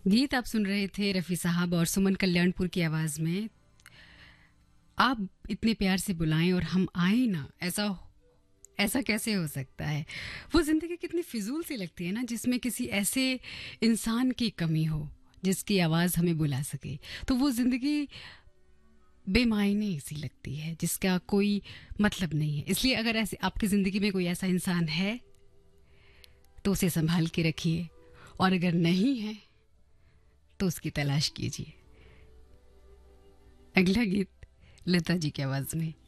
गीत आप सुन रहे थे रफ़ी साहब और सुमन कल्याणपुर की आवाज़ में। आप इतने प्यार से बुलाएं और हम आए ना, ऐसा कैसे हो सकता है। वो ज़िंदगी कितनी फिजूल सी लगती है ना, जिसमें किसी ऐसे इंसान की कमी हो जिसकी आवाज़ हमें बुला सके। तो वो ज़िंदगी बेमायने सी लगती है, जिसका कोई मतलब नहीं है। इसलिए अगर ऐसे आपकी ज़िंदगी में कोई ऐसा इंसान है तो उसे संभाल के रखिए, और अगर नहीं है तो उसकी तलाश कीजिए। अगला गीत लता जी की आवाज़ में।